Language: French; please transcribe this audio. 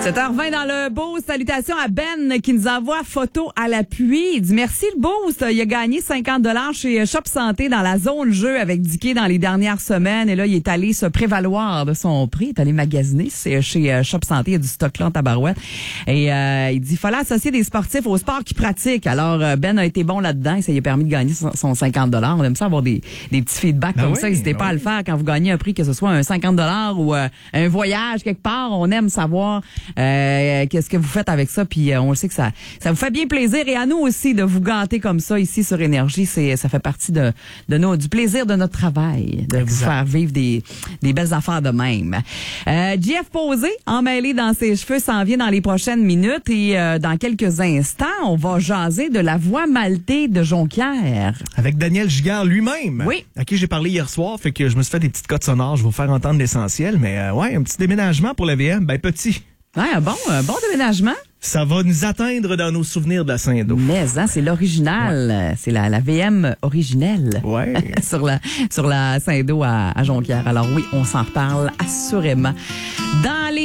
7h20 dans le Boost. Salutations à Ben qui nous envoie photo à l'appui. Il dit merci le Boost. Il a gagné 50 $ chez Shop Santé dans la zone jeu avec Dicky dans les dernières semaines. Et là, il est allé se prévaloir de son prix. Il est allé magasiner chez Shop Santé. Il y a du stock là en tabarouette. Et il dit fallait associer des sportifs au sport qu'ils pratiquent. Alors, Ben a été bon là-dedans et ça lui a permis de gagner son 50 $. On aime ça avoir des petits feedbacks comme ça. N'hésitez pas à le faire quand vous gagnez un prix, que ce soit un 50 $ ou un voyage quelque part. On aime savoir qu'est-ce que vous faites avec ça, puis on le sait que ça vous fait bien plaisir, et à nous aussi de vous gâter comme ça ici sur Énergie. Ça fait partie du plaisir de notre travail, de vous faire vivre des belles affaires de même. JF Posé, emmêlé dans ses cheveux, s'en vient dans les prochaines minutes, et dans quelques instants, on va jaser de la voie maltaise de Jonquière. Avec Daniel Giguère lui-même. Oui. À qui j'ai parlé hier soir, fait que je me suis fait des petites cotes sonores, je vais vous faire entendre l'essentiel, mais un petit déménagement pour la VM, petit. Ouais, un bon déménagement. Ça va nous atteindre dans nos souvenirs de la Saint-Do. Mais c'est l'original, ouais. C'est la VM originelle. Ouais. sur la Saint-Do à Jonquière. Alors oui, on s'en reparle assurément. Dans les